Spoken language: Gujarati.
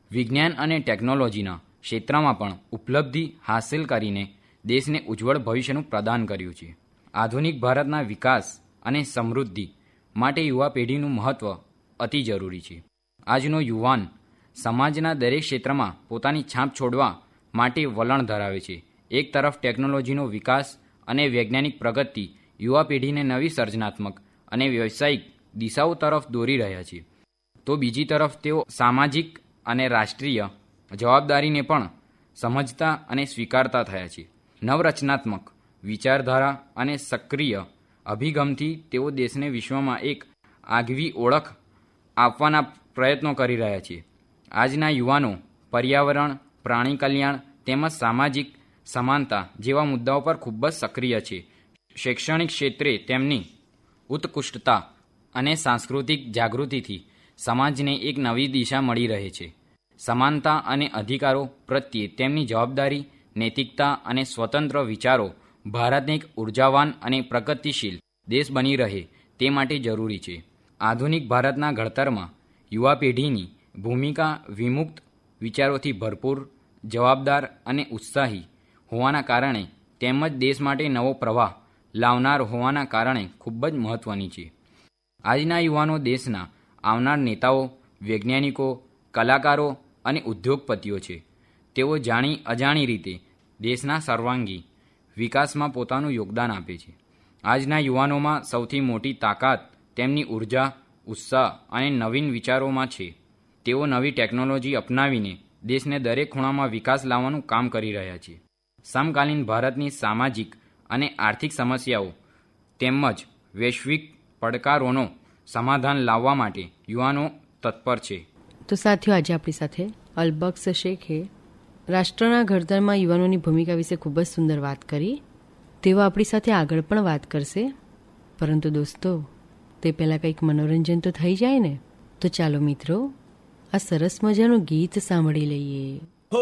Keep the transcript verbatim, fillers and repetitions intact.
વિજ્ઞાન અને ટેકનોલોજીના ક્ષેત્રમાં પણ ઉપલબ્ધિ હાંસલ કરીને દેશને ઉજ્જવળ ભવિષ્યનું પ્રદાન કર્યું છે. આધુનિક ભારતના વિકાસ અને સમૃદ્ધિ માટે યુવા પેઢીનું મહત્ત્વ અતિ જરૂરી છે. આજનો યુવાન સમાજના દરેક ક્ષેત્રમાં પોતાની છાપ છોડવા માટે વલણ ધરાવે છે. એક તરફ ટેકનોલોજીનો વિકાસ અને વૈજ્ઞાનિક પ્રગતિ યુવા પેઢીને નવી સર્જનાત્મક અને વ્યવસાયિક દિશાઓ તરફ દોરી રહ્યા છે, તો બીજી તરફ તેઓ સામાજિક અને રાષ્ટ્રીય જવાબદારીને પણ સમજતા અને સ્વીકારતા થયા છે. નવરચનાત્મક વિચારધારા અને સક્રિય અભિગમથી તેઓ દેશને વિશ્વમાં એક આગવી ઓળખ આપવાના પ્રયત્નો કરી રહ્યા છે. આજના યુવાનો પર્યાવરણ, પ્રાણી કલ્યાણ તેમજ સામાજિક સમાનતા જેવા મુદ્દાઓ પર ખૂબ જ સક્રિય છે. શૈક્ષણિક ક્ષેત્રે તેમની ઉત્કૃષ્ટતા અને સાંસ્કૃતિક જાગૃતિથી સમાજને એક નવી દિશા મળી રહે છે. સમાનતા અને અધિકારો પ્રત્યે તેમની જવાબદારી, નૈતિકતા અને સ્વતંત્ર વિચારો ભારતને એક ઉર્જાવાન અને પ્રગતિશીલ દેશ બની રહે તે માટે જરૂરી છે. આધુનિક ભારતના ઘડતરમાં યુવા પેઢીની ભૂમિકા વિમુક્ત વિચારોથી ભરપૂર, જવાબદાર અને ઉત્સાહી હોવાના કારણે તેમજ દેશ માટે નવો પ્રવાહ લાવનાર હોવાના કારણે ખૂબ જ મહત્ત્વની છે. આજના યુવાનો દેશના આવનાર નેતાઓ, વૈજ્ઞાનિકો, કલાકારો અને ઉદ્યોગપતિઓ છે. તેઓ જાણી અજાણી રીતે દેશના સર્વાંગી વિકાસમાં પોતાનું યોગદાન આપે છે. આજના યુવાનોમાં સૌથી મોટી તાકાત તેમની ઉર્જા, ઉત્સાહ અને નવીન વિચારોમાં છે. તેઓ નવી ટેકનોલોજી અપનાવીને દેશને દરેક ખૂણામાં વિકાસ લાવવાનું કામ કરી રહ્યા છે. સમકાલીન ભારતની સામાજિક અને આર્થિક સમસ્યાઓ તેમજ વૈશ્વિક પડકારોનો સમાધાન લાવવા માટે યુવાનો તત્પર છે. તો સાથીઓ, આજે આપણી સાથે અલબક્ષ શેખે રાષ્ટ્રના ઘડતરમાં યુવાનોની ભૂમિકા વિશે ખૂબ જ સુંદર વાત કરી. તેઓ આપણી સાથે આગળ પણ વાત કરશે, પરંતુ દોસ્તો તે પહેલાં કંઈક મનોરંજન તો થઈ જાય ને. તો ચાલો મિત્રો, આ સરસ મજાનું ગીત સાંભળી લઈએ.